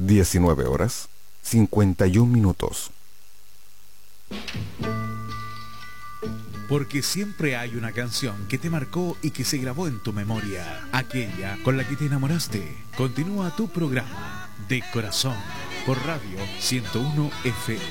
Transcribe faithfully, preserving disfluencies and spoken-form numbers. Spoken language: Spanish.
diecinueve horas, cincuenta y un minutos. Porque siempre hay una canción que te marcó y que se grabó en tu memoria. Aquella con la que te enamoraste. Continúa tu programa De Corazón por Radio ciento uno F M.